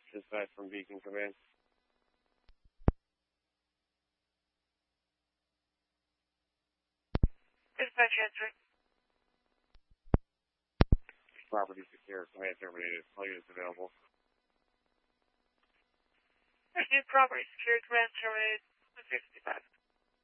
Dispatch from Beacon Command. Dispatch answering. Property secure. Command terminated. All units available. New property secure. Command terminated. 65.